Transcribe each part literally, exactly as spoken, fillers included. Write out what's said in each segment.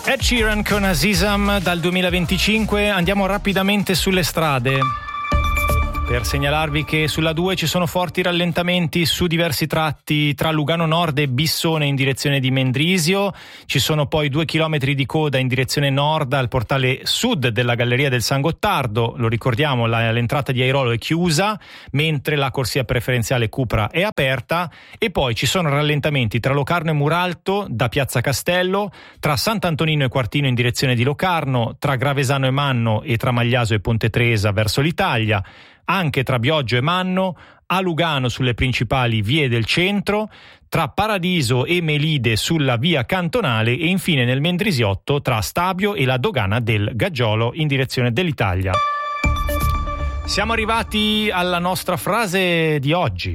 Ed Sheeran con Azizam dal duemilaventicinque. Andiamo rapidamente sulle strade per segnalarvi che sulla due ci sono forti rallentamenti su diversi tratti tra Lugano Nord e Bissone in direzione di Mendrisio. Ci sono poi due chilometri di coda in direzione nord al portale sud della Galleria del San Gottardo. Lo ricordiamo, la, l'entrata di Airolo è chiusa, mentre la corsia preferenziale Cupra è aperta. E poi ci sono rallentamenti tra Locarno e Muralto da Piazza Castello, tra Sant'Antonino e Quartino in direzione di Locarno, tra Gravesano e Manno e tra Magliaso e Ponte Tresa verso l'Italia, anche tra Bioggio e Manno, a Lugano sulle principali vie del centro, tra Paradiso e Melide sulla via cantonale e infine nel Mendrisiotto tra Stabio e la dogana del Gaggiolo in direzione dell'Italia. Siamo arrivati alla nostra frase di oggi.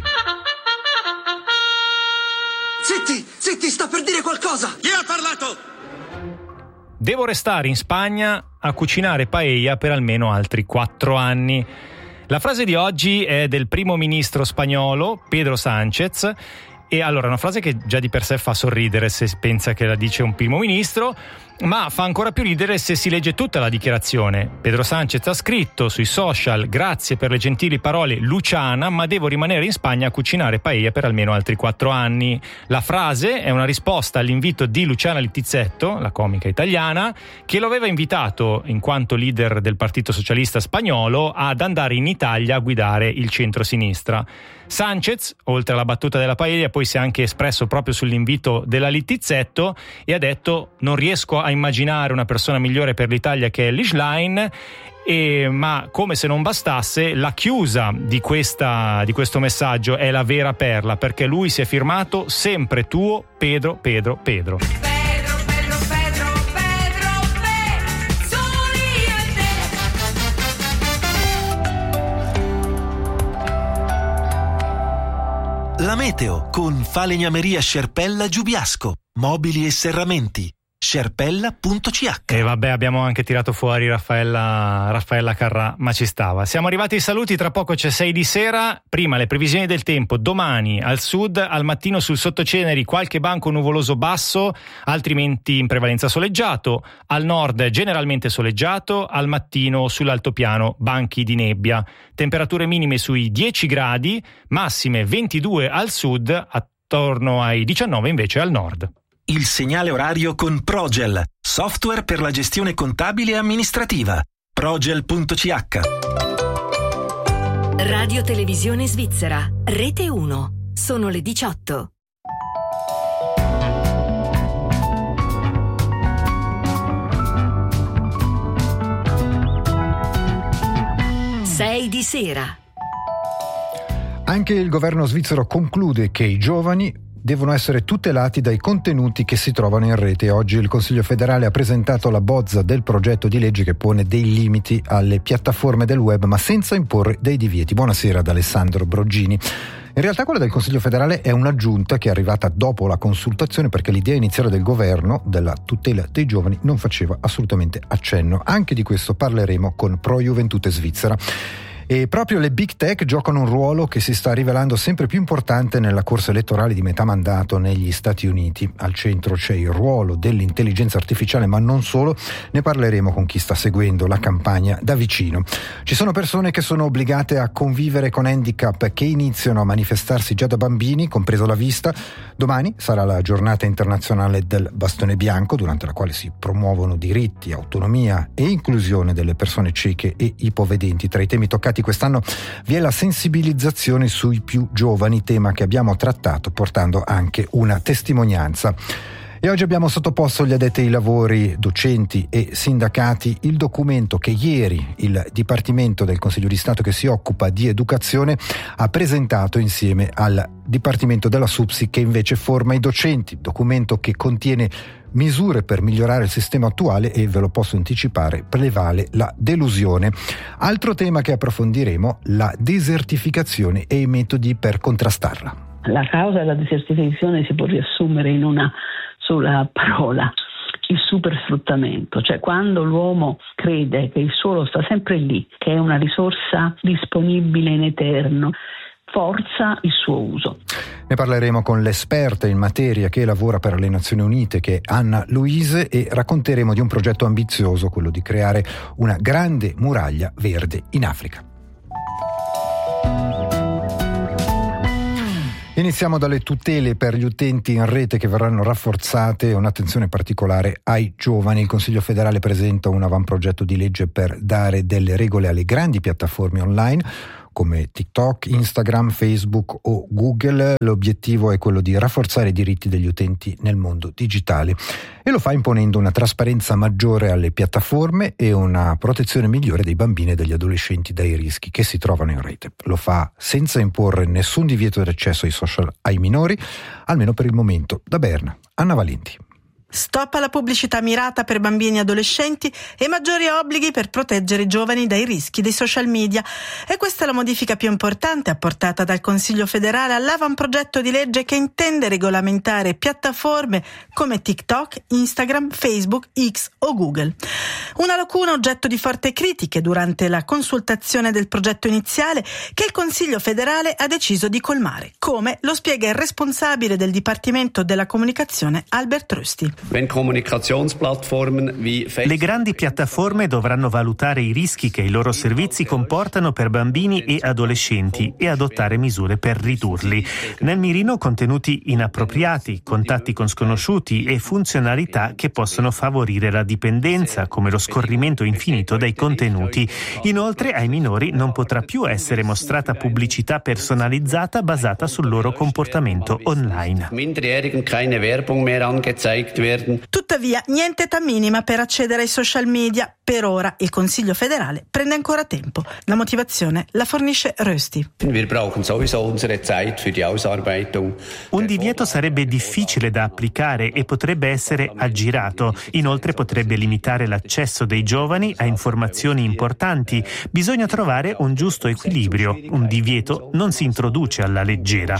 Zitti, zitti, sta per dire qualcosa! Chi ha parlato? Devo restare in Spagna a cucinare paella per almeno altri quattro anni. La frase di oggi è del primo ministro spagnolo Pedro Sánchez. E allora, una frase che già di per sé fa sorridere se pensa che la dice un primo ministro, ma fa ancora più ridere se si legge tutta la dichiarazione. Pedro Sánchez ha scritto sui social: grazie per le gentili parole Luciana, ma devo rimanere in Spagna a cucinare paella per almeno altri quattro anni. La frase è una risposta all'invito di Luciana Littizzetto, la comica italiana, che lo aveva invitato, in quanto leader del Partito Socialista spagnolo, ad andare in Italia a guidare il centro-sinistra. Sánchez, oltre alla battuta della paella, poi si è anche espresso proprio sull'invito della Littizzetto e ha detto: non riesco a immaginare una persona migliore per l'Italia che Elly Schlein. E, ma come se non bastasse, la chiusa di, questa, di questo messaggio è la vera perla, perché lui si è firmato sempre tuo Pedro, Pedro, Pedro. La meteo con Falegnameria Scerpella Giubiasco, mobili e serramenti. Scerpella punto c h. E vabbè, abbiamo anche tirato fuori Raffaella, Raffaella Carrà, ma ci stava. Siamo arrivati ai saluti, tra poco c'è sei di sera. Prima le previsioni del tempo: domani al sud, al mattino sul sottoceneri qualche banco nuvoloso basso, altrimenti in prevalenza soleggiato. Al nord generalmente soleggiato, al mattino sull'altopiano banchi di nebbia. Temperature minime sui dieci gradi, massime ventidue al sud, attorno ai diciannove invece al nord. Il segnale orario con Progel, software per la gestione contabile e amministrativa. Progel punto c h. Radio Televisione Svizzera, Rete uno. Sono le diciotto. sei di sera. Anche il governo svizzero conclude che i giovani devono essere tutelati dai contenuti che si trovano in rete. Oggi il Consiglio federale ha presentato la bozza del progetto di legge che pone dei limiti alle piattaforme del web, ma senza imporre dei divieti. Buonasera ad Alessandro Broggini. In realtà quella del Consiglio federale è un'aggiunta che è arrivata dopo la consultazione, perché l'idea iniziale del governo della tutela dei giovani non faceva assolutamente accenno. Anche di questo parleremo con Pro Juventute Svizzera. E proprio le big tech giocano un ruolo che si sta rivelando sempre più importante nella corsa elettorale di metà mandato negli Stati Uniti. Al centro c'è il ruolo dell'intelligenza artificiale, ma non solo. Ne parleremo con chi sta seguendo la campagna da vicino. Ci sono persone che sono obbligate a convivere con handicap che iniziano a manifestarsi già da bambini, compreso la vista. Domani sarà la giornata internazionale del bastone bianco, durante la quale si promuovono diritti, autonomia e inclusione delle persone cieche e ipovedenti. Tra i temi toccati quest'anno vi è la sensibilizzazione sui più giovani, tema che abbiamo trattato portando anche una testimonianza. E oggi abbiamo sottoposto agli addetti ai lavori, docenti e sindacati, il documento che ieri il Dipartimento del Consiglio di Stato che si occupa di educazione ha presentato insieme al Dipartimento della SUPSI che invece forma i docenti. Documento che contiene misure per migliorare il sistema attuale e, ve lo posso anticipare, prevale la delusione. Altro tema che approfondiremo: la desertificazione e i metodi per contrastarla. La causa della desertificazione si può riassumere in una sola parola: il supersfruttamento. Cioè, quando l'uomo crede che il suolo sta sempre lì, che è una risorsa disponibile in eterno, rafforza il suo uso. Ne parleremo con l'esperta in materia che lavora per le Nazioni Unite, che è Anna Luise, e racconteremo di un progetto ambizioso, quello di creare una grande muraglia verde in Africa. Iniziamo dalle tutele per gli utenti in rete che verranno rafforzate e un'attenzione particolare ai giovani. Il Consiglio federale presenta un avamprogetto di legge per dare delle regole alle grandi piattaforme online come TikTok, Instagram, Facebook o Google. L'obiettivo è quello di rafforzare i diritti degli utenti nel mondo digitale e lo fa imponendo una trasparenza maggiore alle piattaforme e una protezione migliore dei bambini e degli adolescenti dai rischi che si trovano in rete. Lo fa senza imporre nessun divieto di accesso ai social ai minori, almeno per il momento. Da Berna, Anna Valenti. Stop alla pubblicità mirata per bambini e adolescenti e maggiori obblighi per proteggere i giovani dai rischi dei social media. E questa è la modifica più importante apportata dal Consiglio federale all'avamprogetto di legge che intende regolamentare piattaforme come TikTok, Instagram, Facebook, X o Google. Una lacuna oggetto di forti critiche durante la consultazione del progetto iniziale che il Consiglio federale ha deciso di colmare, come lo spiega il responsabile del Dipartimento della Comunicazione Albert Rösti. Le grandi piattaforme dovranno valutare i rischi che i loro servizi comportano per bambini e adolescenti e adottare misure per ridurli. Nel mirino contenuti inappropriati, contatti con sconosciuti e funzionalità che possono favorire la dipendenza, come lo scorrimento infinito dei contenuti. Inoltre ai minori non potrà più essere mostrata pubblicità personalizzata basata sul loro comportamento online. Tuttavia, niente età minima per accedere ai social media. Per ora il Consiglio federale prende ancora tempo. La motivazione la fornisce Rösti. Un divieto sarebbe difficile da applicare e potrebbe essere aggirato. Inoltre potrebbe limitare l'accesso dei giovani a informazioni importanti. Bisogna trovare un giusto equilibrio. Un divieto non si introduce alla leggera.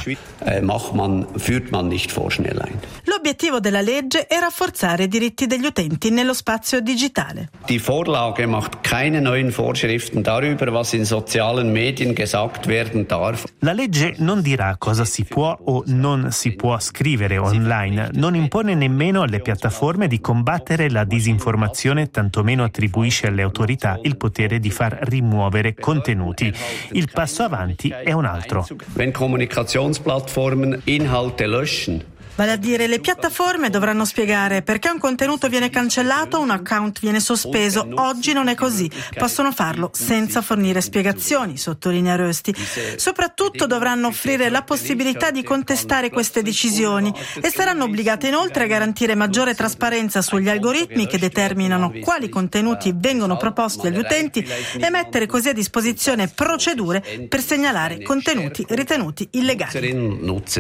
L'obiettivo della legge è rafforzare i diritti degli utenti nello spazio digitale. Die Vorlage macht keine neuen Vorschriften darüber, was in sozialen Medien gesagt werden darf. La legge non dirà cosa si può o non si può scrivere online, non impone nemmeno alle piattaforme di combattere la disinformazione, tantomeno attribuisce alle autorità il potere di far rimuovere contenuti. Il passo avanti è un altro. Wenn Kommunikationsplattformen Inhalte löschen, Vale a dire, le piattaforme dovranno spiegare perché un contenuto viene cancellato o un account viene sospeso. Oggi non è così. Possono farlo senza fornire spiegazioni, sottolinea Rösti. Soprattutto dovranno offrire la possibilità di contestare queste decisioni e saranno obbligate inoltre a garantire maggiore trasparenza sugli algoritmi che determinano quali contenuti vengono proposti agli utenti e mettere così a disposizione procedure per segnalare contenuti ritenuti illegali.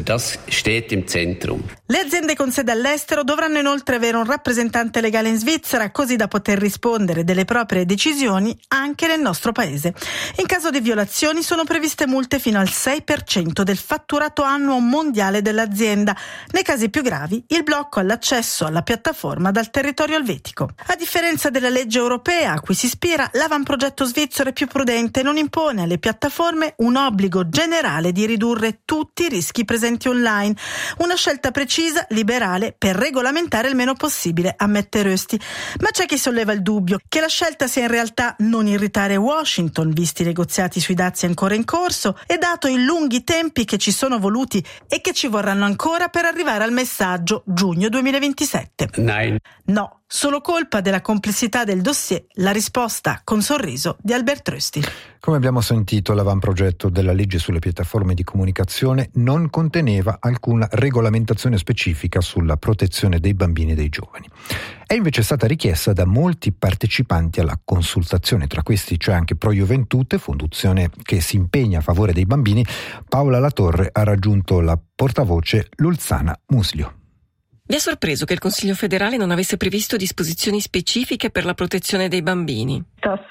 Le aziende con sede all'estero dovranno inoltre avere un rappresentante legale in Svizzera, così da poter rispondere delle proprie decisioni anche nel nostro paese. In caso di violazioni sono previste multe fino al sei per cento del fatturato annuo mondiale dell'azienda. Nei casi più gravi, il blocco all'accesso alla piattaforma dal territorio elvetico. A differenza della legge europea a cui si ispira, l'avamprogetto svizzero è più prudente e non impone alle piattaforme un obbligo generale di ridurre tutti i rischi presenti online. Una scelta precisa, liberale, per regolamentare il meno possibile, ammette Rösti. Ma c'è chi solleva il dubbio che la scelta sia in realtà non irritare Washington, visti i negoziati sui dazi ancora in corso e dato i lunghi tempi che ci sono voluti e che ci vorranno ancora per arrivare al messaggio giugno duemilaventisette. Nein. No, solo colpa della complessità del dossier, la risposta con sorriso di Albert Rösti. Come abbiamo sentito, l'avamprogetto della legge sulle piattaforme di comunicazione non conteneva alcuna regolamentazione specifica sulla protezione dei bambini e dei giovani. È invece stata richiesta da molti partecipanti alla consultazione, tra questi c'è anche Pro Juventute, fondazione che si impegna a favore dei bambini. Paola Latorre ha raggiunto la portavoce Lulzana Muslio. Vi ha sorpreso che il Consiglio federale non avesse previsto disposizioni specifiche per la protezione dei bambini?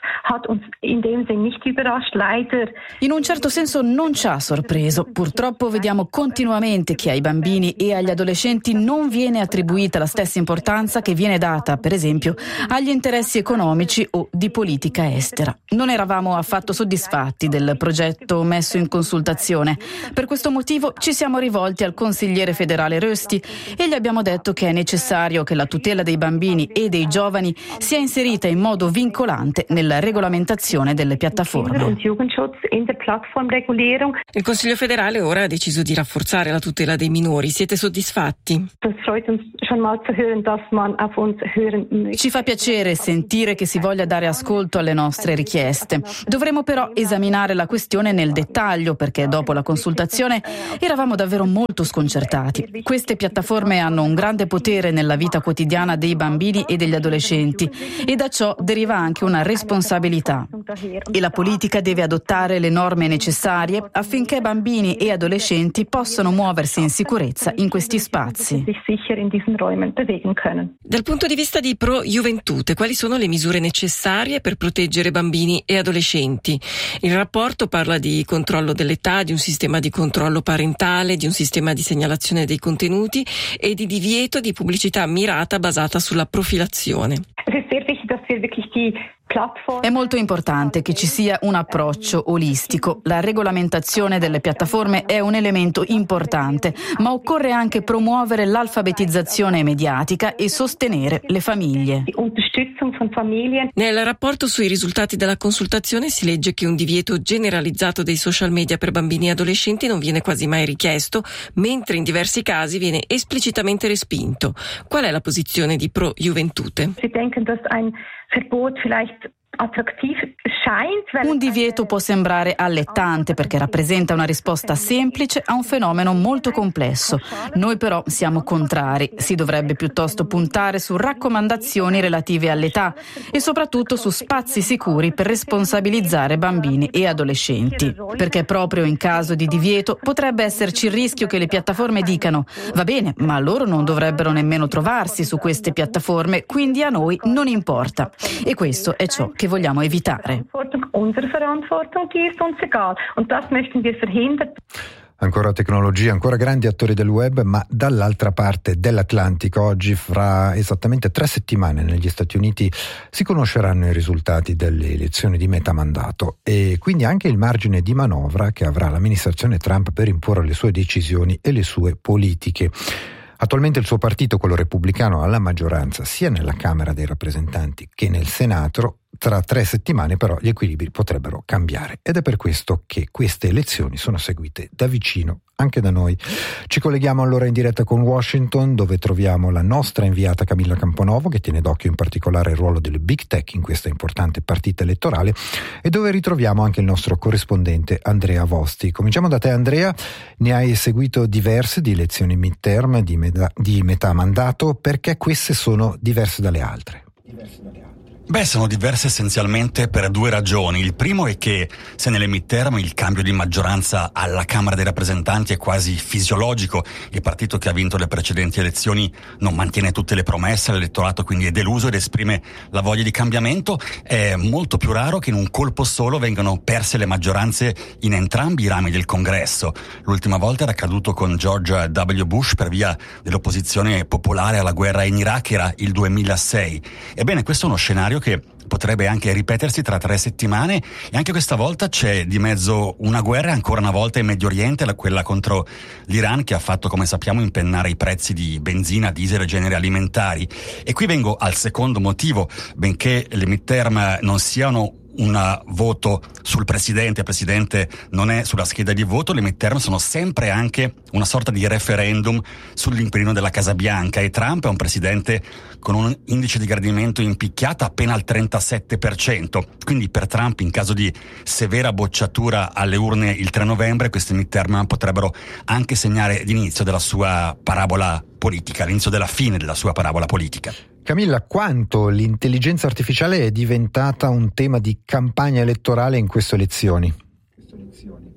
In un certo senso non ci ha sorpreso. Purtroppo vediamo continuamente che ai bambini e agli adolescenti non viene attribuita la stessa importanza che viene data, per esempio, agli interessi economici o di politica estera. Non eravamo affatto soddisfatti del progetto messo in consultazione. Per questo motivo ci siamo rivolti al consigliere federale Rösti e gli abbiamo detto che è necessario che la tutela dei bambini e dei giovani sia inserita in modo vincolante nella regolamentazione delle piattaforme. Il Consiglio federale ora ha deciso di rafforzare la tutela dei minori. Siete soddisfatti? Ci fa piacere sentire che si voglia dare ascolto alle nostre richieste. Dovremo però esaminare la questione nel dettaglio perché dopo la consultazione eravamo davvero molto sconcertati. Queste piattaforme hanno un grande potere nella vita quotidiana dei bambini e degli adolescenti e da ciò deriva anche una responsabilità. E la politica deve adottare le norme necessarie affinché bambini e adolescenti possano muoversi in sicurezza in questi spazi. Dal punto di vista di Pro Juventute, quali sono le misure necessarie per proteggere bambini e adolescenti? Il rapporto parla di controllo dell'età, di un sistema di controllo parentale, di un sistema di segnalazione dei contenuti e di divieto di pubblicità mirata basata sulla profilazione. È molto importante che ci sia un approccio olistico. La regolamentazione delle piattaforme è un elemento importante, ma occorre anche promuovere l'alfabetizzazione mediatica e sostenere le famiglie. Nel rapporto sui risultati della consultazione si legge che un divieto generalizzato dei social media per bambini e adolescenti non viene quasi mai richiesto, mentre in diversi casi viene esplicitamente respinto. Qual è la posizione di Pro Juventute? Un divieto può sembrare allettante perché rappresenta una risposta semplice a un fenomeno molto complesso. Noi però siamo contrari. Si dovrebbe piuttosto puntare su raccomandazioni relative all'età e soprattutto su spazi sicuri per responsabilizzare bambini e adolescenti. Perché proprio in caso di divieto potrebbe esserci il rischio che le piattaforme dicano va bene, ma loro non dovrebbero nemmeno trovarsi su queste piattaforme, quindi a noi non importa. E questo è ciò che vogliamo evitare. Ancora tecnologia, ancora grandi attori del web, ma dall'altra parte dell'Atlantico oggi, fra esattamente tre settimane negli Stati Uniti, si conosceranno i risultati delle elezioni di metà mandato e quindi anche il margine di manovra che avrà l'amministrazione Trump per imporre le sue decisioni e le sue politiche. Attualmente il suo partito, quello repubblicano, ha la maggioranza sia nella Camera dei rappresentanti che nel Senato. Tra tre settimane però gli equilibri potrebbero cambiare ed è per questo che queste elezioni sono seguite da vicino anche da noi. Ci colleghiamo allora in diretta con Washington, dove troviamo la nostra inviata Camilla Camponovo, che tiene d'occhio in particolare il ruolo delle big tech in questa importante partita elettorale, e dove ritroviamo anche il nostro corrispondente Andrea Vosti. Cominciamo da te, Andrea. Ne hai seguito diverse di elezioni midterm di, meda- di metà mandato. Perché queste sono diverse dalle altre? Diverse dalle altre. Beh, sono diverse essenzialmente per due ragioni. Il primo è che se nelle midterm il cambio di maggioranza alla Camera dei rappresentanti è quasi fisiologico, il partito che ha vinto le precedenti elezioni non mantiene tutte le promesse, l'elettorato quindi è deluso ed esprime la voglia di cambiamento. È molto più raro che in un colpo solo vengano perse le maggioranze in entrambi i rami del Congresso. L'ultima volta era accaduto con George W. Bush per via dell'opposizione popolare alla guerra in Iraq, era il duemilasei. Ebbene, questo è uno scenario che potrebbe anche ripetersi tra tre settimane e anche questa volta c'è di mezzo una guerra, ancora una volta in Medio Oriente, quella contro l'Iran, che ha fatto, come sappiamo, impennare i prezzi di benzina, diesel e generi alimentari. E qui vengo al secondo motivo: benché le midterm non siano un voto sul presidente, il presidente non è sulla scheda di voto, le midterm sono sempre anche una sorta di referendum sull'inquilino della Casa Bianca e Trump è un presidente con un indice di gradimento impicchiato appena al trentasette per cento, quindi per Trump, in caso di severa bocciatura alle urne il tre novembre, queste midterm potrebbero anche segnare l'inizio della sua parabola politica, l'inizio della fine della sua parabola politica. Camilla, quanto l'intelligenza artificiale è diventata un tema di campagna elettorale in queste elezioni?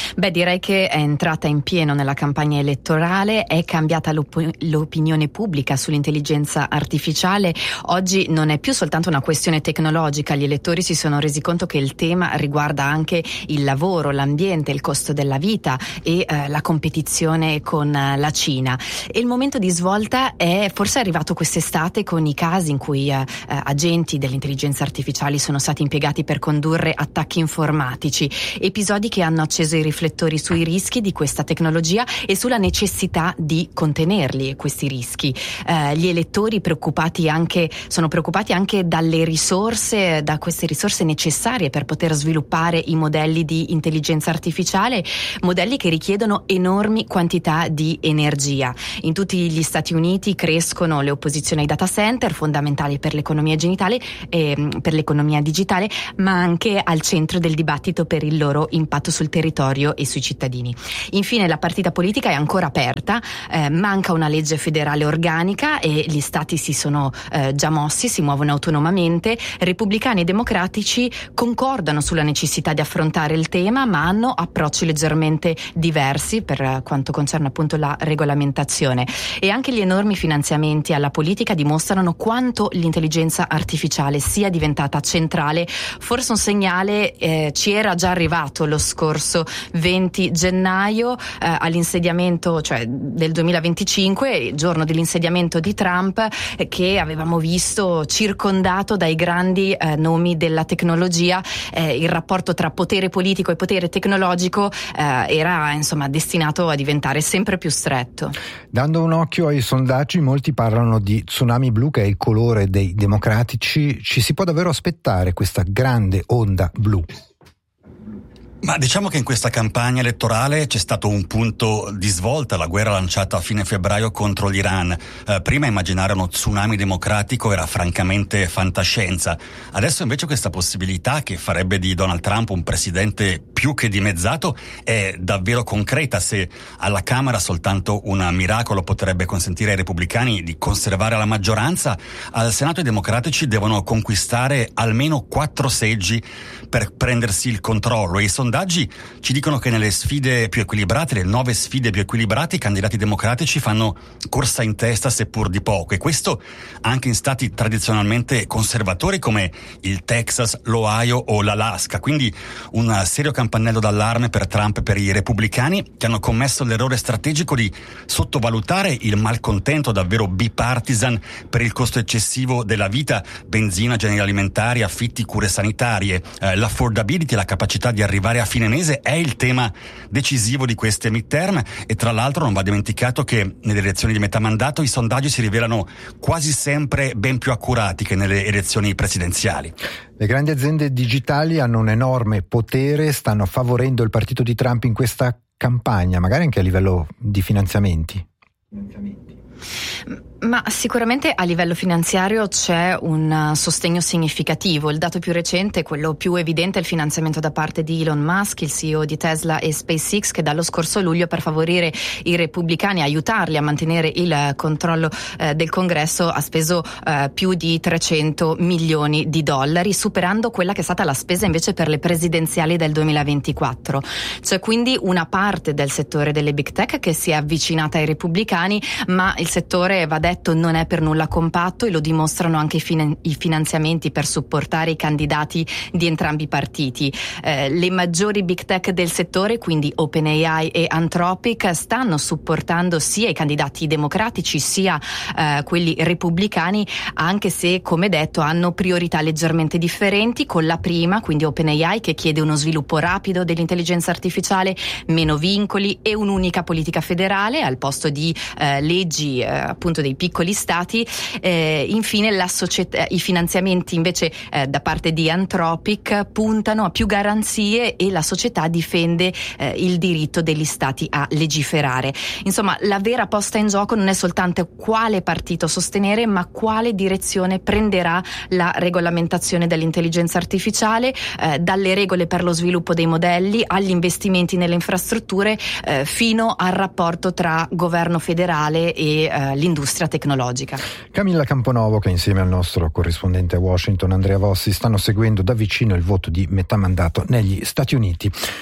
Beh, direi che è entrata in pieno nella campagna elettorale, è cambiata l'op- l'opinione pubblica sull'intelligenza artificiale. Oggi non è più soltanto una questione tecnologica, gli elettori si sono resi conto che il tema riguarda anche il lavoro, l'ambiente, il costo della vita e eh, la competizione con eh, la Cina. E il momento di svolta è forse arrivato quest'estate con i casi in cui eh, eh, agenti dell'intelligenza artificiale sono stati impiegati per condurre attacchi informatici, episodi che hanno acceso i riflettori sui rischi di questa tecnologia e sulla necessità di contenerli questi rischi. Eh, gli elettori preoccupati anche, sono preoccupati anche dalle risorse, da queste risorse necessarie per poter sviluppare i modelli di intelligenza artificiale, modelli che richiedono enormi quantità di energia. In tutti gli Stati Uniti crescono le opposizioni ai data center, fondamentali per l'economia digitale, eh, per l'economia digitale, ma anche al centro del dibattito per il loro impatto sul territorio e sui cittadini. Infine la partita politica è ancora aperta, eh, manca una legge federale organica e gli stati si sono eh, già mossi, si muovono autonomamente. Repubblicani e democratici concordano sulla necessità di affrontare il tema, ma hanno approcci leggermente diversi per quanto concerne appunto la regolamentazione. E anche gli enormi finanziamenti alla politica dimostrano quanto l'intelligenza artificiale sia diventata centrale. Forse un segnale eh, ci era già arrivato lo scorso venti gennaio eh, all'insediamento, cioè del duemilaventicinque, giorno dell'insediamento di Trump, eh, che avevamo visto circondato dai grandi eh, nomi della tecnologia. Eh, il rapporto tra potere politico e potere tecnologico eh, era insomma destinato a diventare sempre più stretto. Dando un occhio ai sondaggi, molti parlano di tsunami blu, che è il colore dei democratici. Ci si può davvero aspettare questa grande onda blu? Ma diciamo che in questa campagna elettorale c'è stato un punto di svolta, la guerra lanciata a fine febbraio contro l'Iran. Eh, prima immaginare uno tsunami democratico era francamente fantascienza. Adesso invece questa possibilità, che farebbe di Donald Trump un presidente più che dimezzato, è davvero concreta. Se alla Camera soltanto un miracolo potrebbe consentire ai repubblicani di conservare la maggioranza, al Senato i democratici devono conquistare almeno quattro seggi per prendersi il controllo. E i sondaggi ci dicono che nelle sfide più equilibrate, le nove sfide più equilibrate, i candidati democratici fanno corsa in testa seppur di poco, e questo anche in stati tradizionalmente conservatori come il Texas, l'Ohio o l'Alaska. Quindi un serio campanello d'allarme per Trump e per i repubblicani, che hanno commesso l'errore strategico di sottovalutare il malcontento davvero bipartisan per il costo eccessivo della vita: benzina, generi alimentari, affitti, cure sanitarie. Eh, l'affordability, la capacità di arrivare a fine mese è il tema decisivo di queste midterm, e tra l'altro non va dimenticato che nelle elezioni di metà mandato i sondaggi si rivelano quasi sempre ben più accurati che nelle elezioni presidenziali. Le grandi aziende digitali hanno un enorme potere, stanno favorendo il partito di Trump in questa campagna, magari anche a livello di finanziamenti. Ma sicuramente a livello finanziario c'è un sostegno significativo. Il dato più recente, quello più evidente, è il finanziamento da parte di Elon Musk, il C E O di Tesla e SpaceX, che dallo scorso luglio, per favorire i repubblicani, aiutarli a mantenere il controllo eh, del Congresso, ha speso eh, più di trecento milioni di dollari, superando quella che è stata la spesa invece per le presidenziali del duemilaventiquattro. C'è quindi una parte del settore delle big tech che si è avvicinata ai repubblicani, ma il settore, va detto, non è per nulla compatto, e lo dimostrano anche i, fin- i finanziamenti per supportare i candidati di entrambi i partiti. Eh, le maggiori big tech del settore, quindi OpenAI e Anthropic, stanno supportando sia i candidati democratici sia eh, quelli repubblicani, anche se, come detto, hanno priorità leggermente differenti. Con la prima, quindi OpenAI, che chiede uno sviluppo rapido dell'intelligenza artificiale, meno vincoli e un'unica politica federale al posto di eh, leggi eh, appunto dei piccoli stati. Eh, infine la società, i finanziamenti invece eh, da parte di Anthropic puntano a più garanzie, e la società difende eh, il diritto degli stati a legiferare. Insomma, la vera posta in gioco non è soltanto quale partito sostenere, ma quale direzione prenderà la regolamentazione dell'intelligenza artificiale, eh, dalle regole per lo sviluppo dei modelli agli investimenti nelle infrastrutture, eh, fino al rapporto tra governo federale e eh, l'industria tecnologica. Camilla Camponovo, che insieme al nostro corrispondente a Washington Andrea Vossi stanno seguendo da vicino il voto di metà mandato negli Stati Uniti.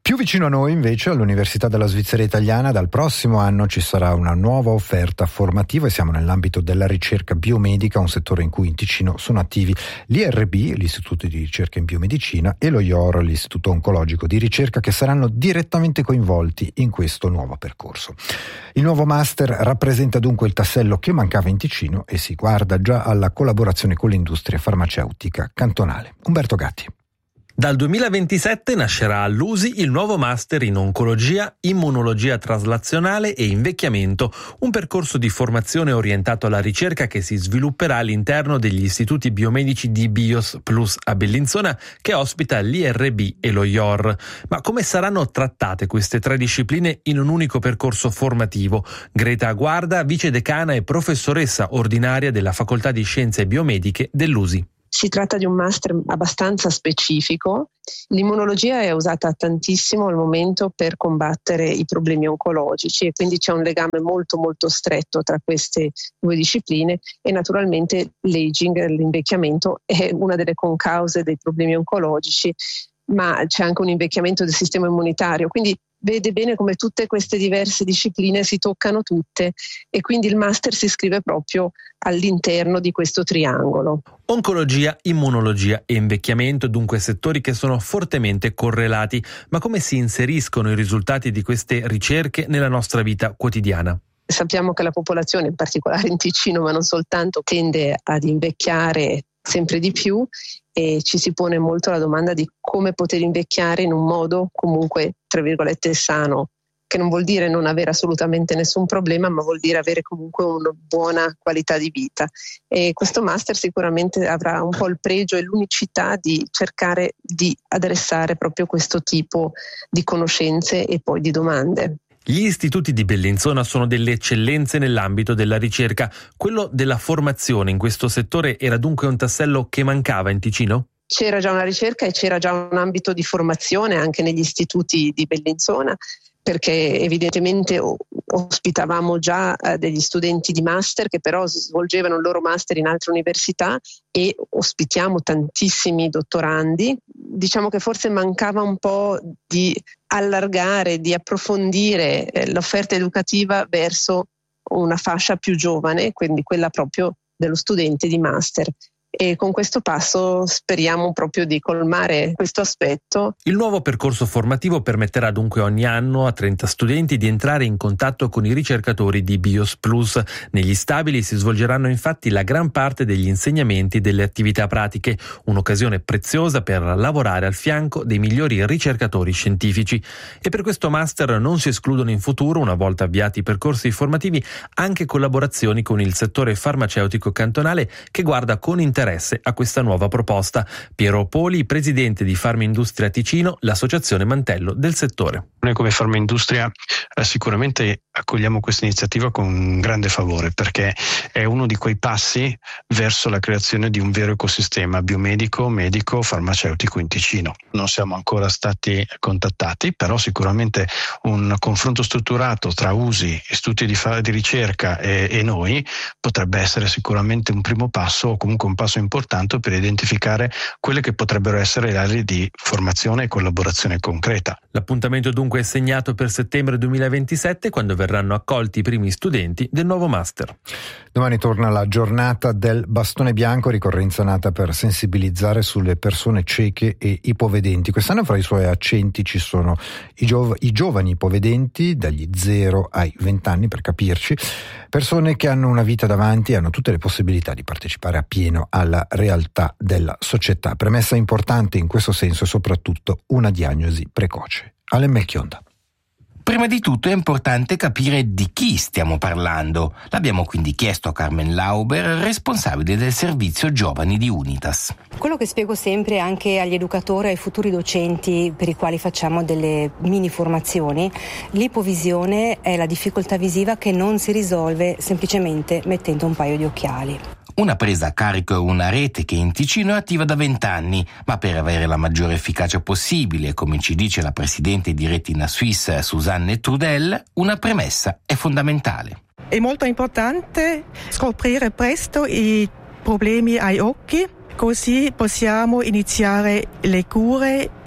Più vicino a noi invece all'Università della Svizzera Italiana dal prossimo anno ci sarà una nuova offerta formativa e siamo nell'ambito della ricerca biomedica, un settore in cui in Ticino sono attivi l'I R B, l'Istituto di Ricerca in Biomedicina, e lo I O R, l'Istituto Oncologico di Ricerca, che saranno direttamente coinvolti in questo nuovo percorso. Il nuovo master rappresenta dunque il tassello che mancava in Ticino e si guarda già alla collaborazione con l'industria farmaceutica cantonale. Umberto Gatti. Dal duemilaventisette nascerà all'U S I il nuovo master in oncologia, immunologia traslazionale e invecchiamento, un percorso di formazione orientato alla ricerca che si svilupperà all'interno degli istituti biomedici di BIOS Plus a Bellinzona, che ospita l'I R B e lo I O R. Ma come saranno trattate queste tre discipline in un unico percorso formativo? Greta Guarda, vice decana e professoressa ordinaria della Facoltà di Scienze Biomediche dell'U S I. Si tratta di un master abbastanza specifico. L'immunologia è usata tantissimo al momento per combattere i problemi oncologici e quindi c'è un legame molto molto stretto tra queste due discipline e naturalmente l'aging, l'invecchiamento, è una delle concause dei problemi oncologici, ma c'è anche un invecchiamento del sistema immunitario, quindi vede bene come tutte queste diverse discipline si toccano tutte e quindi il master si iscrive proprio all'interno di questo triangolo. Oncologia, immunologia e invecchiamento, dunque settori che sono fortemente correlati, ma come si inseriscono i risultati di queste ricerche nella nostra vita quotidiana? Sappiamo che la popolazione, in particolare in Ticino, ma non soltanto, tende ad invecchiare sempre di più e ci si pone molto la domanda di come poter invecchiare in un modo comunque, tra virgolette, sano, che non vuol dire non avere assolutamente nessun problema, ma vuol dire avere comunque una buona qualità di vita. E questo master sicuramente avrà un po' il pregio e l'unicità di cercare di adressare proprio questo tipo di conoscenze e poi di domande. Gli istituti di Bellinzona sono delle eccellenze nell'ambito della ricerca. Quello della formazione in questo settore era dunque un tassello che mancava in Ticino? C'era già una ricerca e c'era già un ambito di formazione anche negli istituti di Bellinzona, perché evidentemente ospitavamo già eh, degli studenti di master che però svolgevano il loro master in altre università e ospitiamo tantissimi dottorandi. Diciamo che forse mancava un po' di allargare, di approfondire eh, l'offerta educativa verso una fascia più giovane, quindi quella proprio dello studente di master. E con questo passo speriamo proprio di colmare questo aspetto. Il nuovo percorso formativo permetterà dunque ogni anno a trenta studenti di entrare in contatto con i ricercatori di BIOS Plus. Negli stabili si svolgeranno infatti la gran parte degli insegnamenti e delle attività pratiche, un'occasione preziosa per lavorare al fianco dei migliori ricercatori scientifici. E per questo master non si escludono in futuro, una volta avviati i percorsi formativi, anche collaborazioni con il settore farmaceutico cantonale che guarda con interesse a questa nuova proposta. Piero Poli, presidente di Farmaindustria Ticino, l'associazione mantello del settore. Noi come Farmaindustria eh, sicuramente accogliamo questa iniziativa con un grande favore, perché è uno di quei passi verso la creazione di un vero ecosistema biomedico, medico, farmaceutico in Ticino. Non siamo ancora stati contattati, però sicuramente un confronto strutturato tra U S I, istituti di, fa- di ricerca e, e noi potrebbe essere sicuramente un primo passo o comunque un passo importante per identificare quelle che potrebbero essere le aree di formazione e collaborazione concreta. L'appuntamento dunque è segnato per settembre duemilaventisette, quando verranno accolti i primi studenti del nuovo master. Domani torna la giornata del bastone bianco, ricorrenza nata per sensibilizzare sulle persone cieche e ipovedenti. Quest'anno fra i suoi accenti ci sono i, giov- i giovani ipovedenti dagli zero ai venti anni, per capirci, persone che hanno una vita davanti e hanno tutte le possibilità di partecipare appieno alla realtà della società. Premessa importante in questo senso è soprattutto una diagnosi precoce. Allen Melchionda. Prima di tutto è importante capire di chi stiamo parlando. L'abbiamo quindi chiesto a Carmen Lauber, responsabile del servizio giovani di Unitas. Quello che spiego sempre anche agli educatori e ai futuri docenti per i quali facciamo delle mini formazioni, l'ipovisione è la difficoltà visiva che non si risolve semplicemente mettendo un paio di occhiali. Una presa a carico è una rete che in Ticino è attiva da vent'anni, ma per avere la maggiore efficacia possibile, come ci dice la presidente di Retina Suisse Susanne Trudel, una premessa è fondamentale. È molto importante scoprire presto i problemi ai occhi, così possiamo iniziare le cure e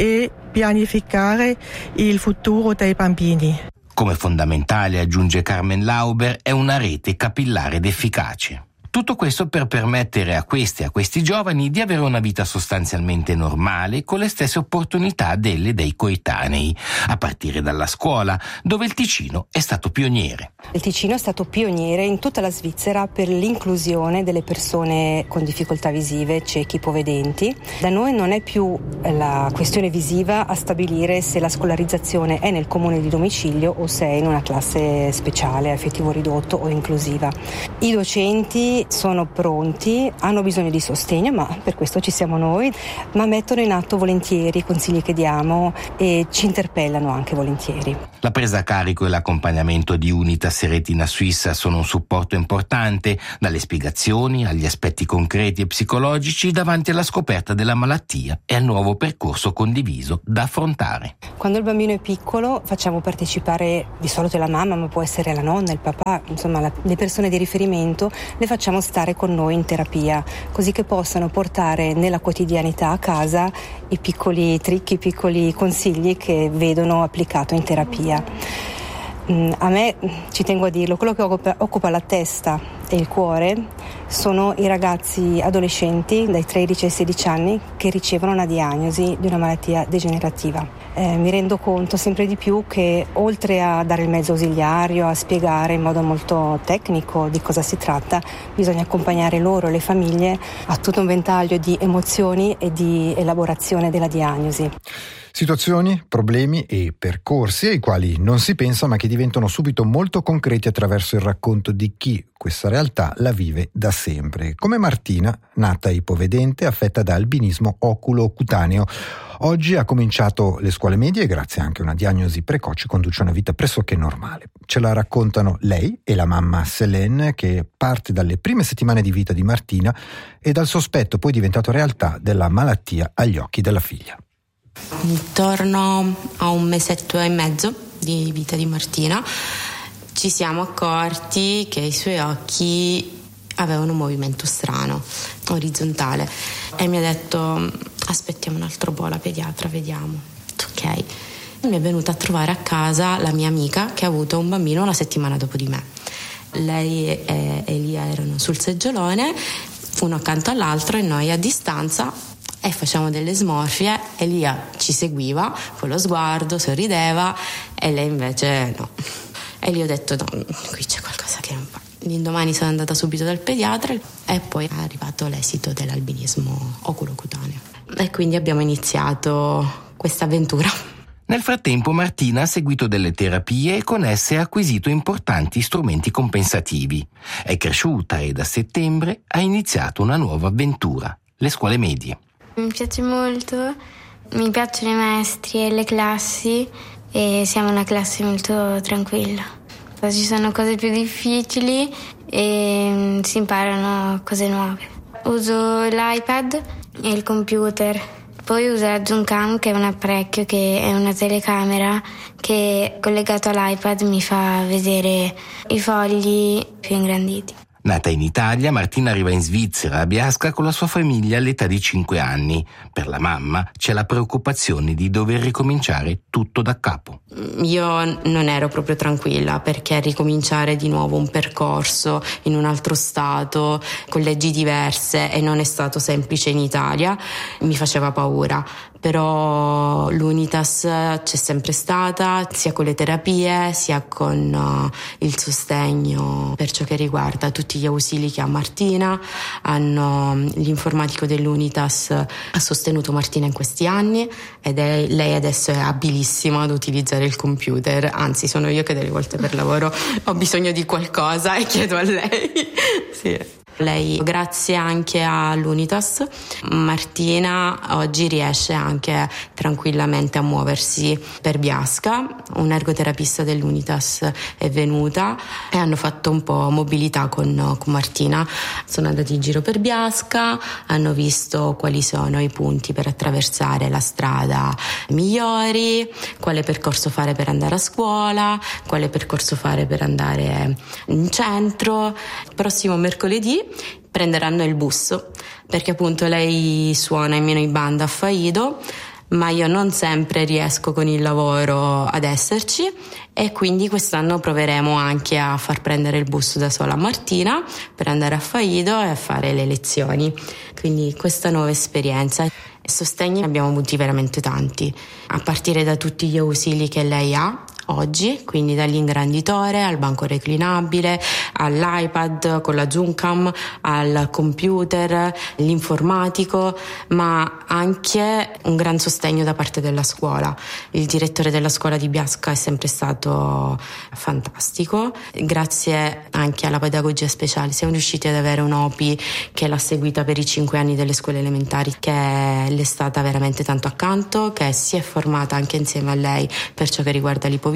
pianificare il futuro dei bambini. Come fondamentale, aggiunge Carmen Lauber, è una rete capillare ed efficace. Tutto questo per permettere a questi e a questi giovani di avere una vita sostanzialmente normale con le stesse opportunità delle dei coetanei, a partire dalla scuola, dove il Ticino è stato pioniere. Il Ticino è stato pioniere in tutta la Svizzera per l'inclusione delle persone con difficoltà visive, ciechi, ipovedenti. Da noi non è più la questione visiva a stabilire se la scolarizzazione è nel comune di domicilio o se è in una classe speciale, a effettivo ridotto o inclusiva. I docenti sono pronti, hanno bisogno di sostegno, ma per questo ci siamo noi, ma mettono in atto volentieri i consigli che diamo e ci interpellano anche volentieri. La presa a carico e l'accompagnamento di Unitas e Retina Suisse sono un supporto importante, dalle spiegazioni agli aspetti concreti e psicologici davanti alla scoperta della malattia e al nuovo percorso condiviso da affrontare. Quando il bambino è piccolo facciamo partecipare di solito la mamma, ma può essere la nonna, il papà, insomma la, le persone di riferimento, le facciamo stare con noi in terapia, così che possano portare nella quotidianità a casa i piccoli trick, i piccoli consigli che vedono applicato in terapia. A me, ci tengo a dirlo, quello che occupa, occupa la testa e il cuore sono i ragazzi adolescenti dai tredici ai sedici anni che ricevono una diagnosi di una malattia degenerativa. Eh, mi rendo conto sempre di più che oltre a dare il mezzo ausiliario, a spiegare in modo molto tecnico di cosa si tratta, bisogna accompagnare loro e le famiglie a tutto un ventaglio di emozioni e di elaborazione della diagnosi. Situazioni, problemi e percorsi ai quali non si pensa ma che diventano subito molto concreti attraverso il racconto di chi questa realtà la vive da sempre. Come Martina, nata ipovedente, affetta da albinismo oculo-cutaneo. Oggi ha cominciato le scuole medie e grazie anche a una diagnosi precoce conduce una vita pressoché normale. Ce la raccontano lei e la mamma Selene, che parte dalle prime settimane di vita di Martina e dal sospetto poi diventato realtà della malattia agli occhi della figlia. Intorno a un mesetto e mezzo di vita di Martina ci siamo accorti che i suoi occhi avevano un movimento strano, orizzontale, e mi ha detto aspettiamo un altro po' la pediatra, vediamo. Ok. Mi è venuta a trovare a casa la mia amica che ha avuto un bambino una settimana dopo di me. Lei e Elia erano sul seggiolone, uno accanto all'altro e noi a distanza, e facciamo delle smorfie. Elia ci seguiva con lo sguardo, sorrideva, e lei invece no. E gli ho detto no, qui c'è qualcosa che non va. L'indomani sono andata subito dal pediatra e poi è arrivato l'esito dell'albinismo oculocutaneo e quindi abbiamo iniziato questa avventura. Nel frattempo Martina ha seguito delle terapie e con esse ha acquisito importanti strumenti compensativi. È cresciuta e da settembre ha iniziato una nuova avventura, le scuole medie. Mi piace molto, mi piacciono i maestri e le classi e siamo una classe molto tranquilla. Ci sono cose più difficili e si imparano cose nuove. Uso l'iPad e il computer, poi uso la Zoomcam, che è un apparecchio che è una telecamera che collegato all'iPad mi fa vedere i fogli più ingranditi. Nata in Italia, Martina arriva in Svizzera, a Biasca, con la sua famiglia all'età di cinque anni. Per la mamma c'è la preoccupazione di dover ricominciare tutto da capo. Io non ero proprio tranquilla, perché ricominciare di nuovo un percorso in un altro stato, con leggi diverse, e non è stato semplice in Italia, mi faceva paura. Però l'Unitas c'è sempre stata, sia con le terapie sia con uh, il sostegno per ciò che riguarda tutti gli ausili che ha Martina. Hanno, l'informatico dell'Unitas ha sostenuto Martina in questi anni ed è, lei adesso è abilissima ad utilizzare il computer, anzi sono io che delle volte per lavoro ho bisogno di qualcosa e chiedo a lei. Sì. Lei, grazie anche all'Unitas, Martina oggi riesce anche tranquillamente a muoversi per Biasca. Un ergoterapista dell'Unitas è venuta e hanno fatto un po' mobilità con, con Martina. Sono andati in giro per Biasca, hanno visto quali sono i punti per attraversare la strada migliori, quale percorso fare per andare a scuola, quale percorso fare per andare in centro. Prossimo mercoledì prenderanno il bus, perché appunto lei suona in meno i banda a Faido ma io non sempre riesco con il lavoro ad esserci, e quindi quest'anno proveremo anche a far prendere il bus da sola a Martina per andare a Faido e a fare le lezioni. Quindi questa nuova esperienza. Sostegni abbiamo avuti veramente tanti, a partire da tutti gli ausili che lei ha oggi, quindi dall'ingranditore al banco reclinabile, all'iPad con la Zoomcam, al computer, l'informatico, ma anche un gran sostegno da parte della scuola. Il direttore della scuola di Biasca è sempre stato fantastico, grazie anche alla pedagogia speciale siamo riusciti ad avere un O P I che l'ha seguita per i cinque anni delle scuole elementari, che le è stata veramente tanto accanto, che si è formata anche insieme a lei per ciò che riguarda l'ipovisione,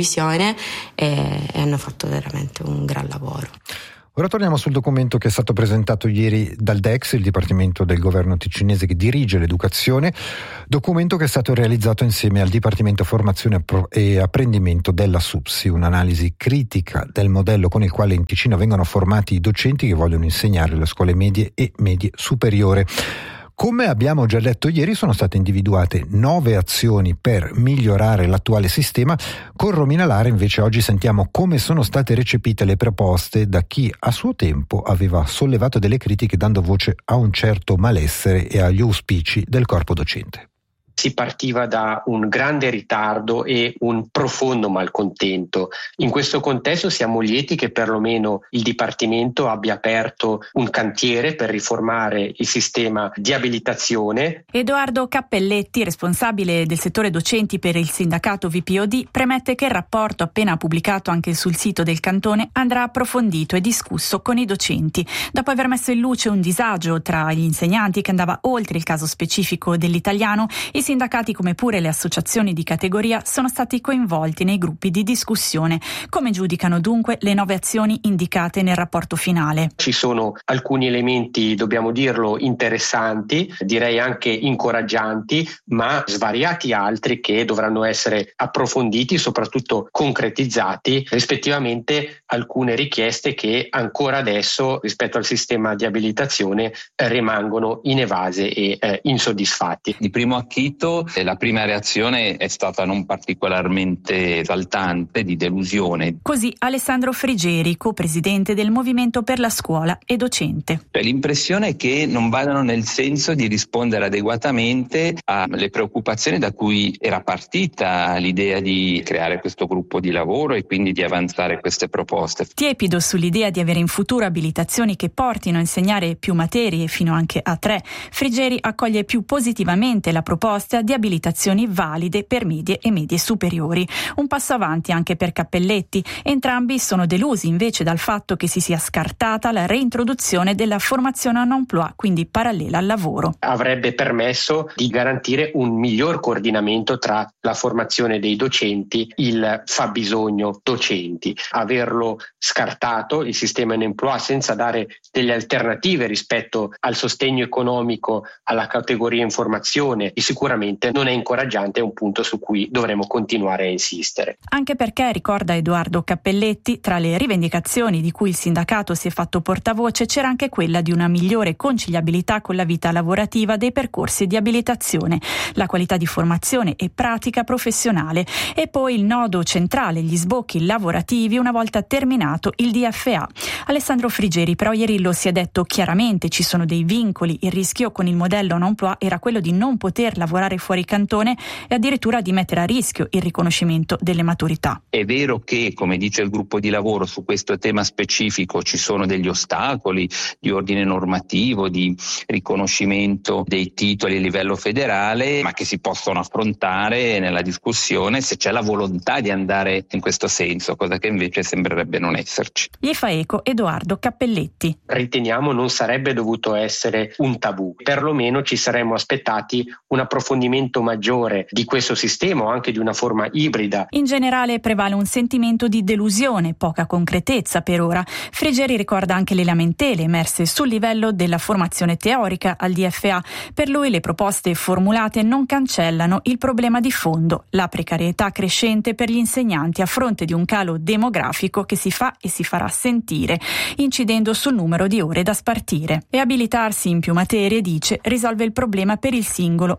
e, e hanno fatto veramente un gran lavoro. Ora torniamo sul documento che è stato presentato ieri dal D E X, il Dipartimento del Governo ticinese che dirige l'educazione, documento che è stato realizzato insieme al Dipartimento Formazione e Apprendimento della SUPSI, un'analisi critica del modello con il quale in Ticino vengono formati i docenti che vogliono insegnare alle scuole medie e medie superiore. Come abbiamo già detto ieri, sono state individuate nove azioni per migliorare l'attuale sistema. Con Romina Lara invece oggi sentiamo come sono state recepite le proposte da chi a suo tempo aveva sollevato delle critiche dando voce a un certo malessere e agli auspici del corpo docente. Si partiva da un grande ritardo e un profondo malcontento. In questo contesto siamo lieti che perlomeno il Dipartimento abbia aperto un cantiere per riformare il sistema di abilitazione. Edoardo Cappelletti, responsabile del settore docenti per il sindacato V P O D, premette che il rapporto appena pubblicato anche sul sito del cantone andrà approfondito e discusso con i docenti. Dopo aver messo in luce un disagio tra gli insegnanti che andava oltre il caso specifico dell'italiano, i sindacati come pure le associazioni di categoria sono stati coinvolti nei gruppi di discussione. Come giudicano dunque le nove azioni indicate nel rapporto finale? Ci sono alcuni elementi, dobbiamo dirlo, interessanti, direi anche incoraggianti, ma svariati altri che dovranno essere approfonditi, soprattutto concretizzati, rispettivamente alcune richieste che ancora adesso rispetto al sistema di abilitazione eh, rimangono inevase e eh, insoddisfatti. Di primo acchito la prima reazione è stata non particolarmente esaltante, di delusione. Così Alessandro Frigeri, co-presidente del Movimento per la Scuola e docente. L'impressione è che non vadano nel senso di rispondere adeguatamente alle preoccupazioni da cui era partita l'idea di creare questo gruppo di lavoro e quindi di avanzare queste proposte. Tiepido sull'idea di avere in futuro abilitazioni che portino a insegnare più materie, fino anche a tre, Frigeri accoglie più positivamente la proposta di abilitazioni valide per medie e medie superiori. Un passo avanti anche per Cappelletti. Entrambi sono delusi invece dal fatto che si sia scartata la reintroduzione della formazione en emploi, quindi parallela al lavoro. Avrebbe permesso di garantire un miglior coordinamento tra la formazione dei docenti, il fabbisogno docenti. Averlo scartato, il sistema en emploi, senza dare delle alternative rispetto al sostegno economico alla categoria informazione, di sicuramente non è incoraggiante, è un punto su cui dovremo continuare a insistere. Anche perché, ricorda Edoardo Cappelletti, tra le rivendicazioni di cui il sindacato si è fatto portavoce c'era anche quella di una migliore conciliabilità con la vita lavorativa dei percorsi di abilitazione, la qualità di formazione e pratica professionale e poi il nodo centrale, gli sbocchi lavorativi una volta terminato il D F A. Alessandro Frigeri però ieri lo si è detto chiaramente, ci sono dei vincoli, il rischio con il modello en emploi era quello di non poter lavorare fuori cantone e addirittura di mettere a rischio il riconoscimento delle maturità. È vero che, come dice il gruppo di lavoro, su questo tema specifico ci sono degli ostacoli di ordine normativo, di riconoscimento dei titoli a livello federale, ma che si possono affrontare nella discussione se c'è la volontà di andare in questo senso, cosa che invece sembrerebbe non esserci. Gli fa eco Edoardo Cappelletti. Riteniamo non sarebbe dovuto essere un tabù, perlomeno ci saremmo aspettati un approfondimento maggiore di questo sistema o anche di una forma ibrida. In generale prevale un sentimento di delusione, poca concretezza per ora. Frigeri ricorda anche le lamentele emerse sul livello della formazione teorica al D F A. Per lui le proposte formulate non cancellano il problema di fondo, la precarietà crescente per gli insegnanti a fronte di un calo demografico che si fa e si farà sentire, incidendo sul numero di ore da spartire. E abilitarsi in più materie, dice, risolve il problema per il singolo, ma non nel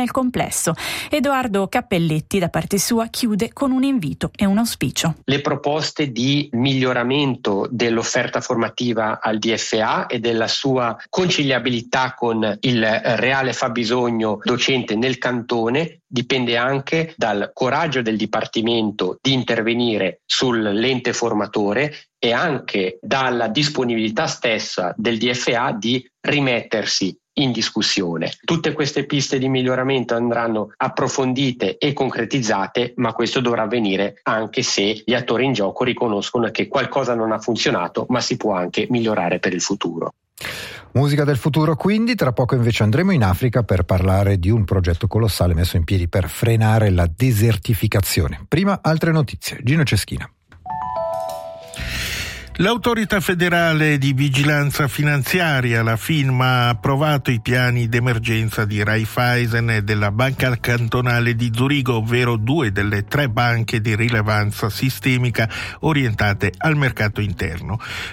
nel complesso. Edoardo Cappelletti da parte sua chiude con un invito e un auspicio. Le proposte di miglioramento dell'offerta formativa al D F A e della sua conciliabilità con il reale fabbisogno docente nel cantone dipende anche dal coraggio del Dipartimento di intervenire sull'ente formatore e anche dalla disponibilità stessa del D F A di rimettersi in discussione. Tutte queste piste di miglioramento andranno approfondite e concretizzate, ma questo dovrà avvenire anche se gli attori in gioco riconoscono che qualcosa non ha funzionato, ma si può anche migliorare per il futuro. Musica del futuro quindi, tra poco invece andremo in Africa per parlare di un progetto colossale messo in piedi per frenare la desertificazione. Prima altre notizie. Gino Ceschina. L'autorità federale di vigilanza finanziaria, la FINMA, ha approvato i piani d'emergenza di Raiffeisen e della Banca Cantonale di Zurigo, ovvero due delle tre banche di rilevanza sistemica orientate al mercato interno.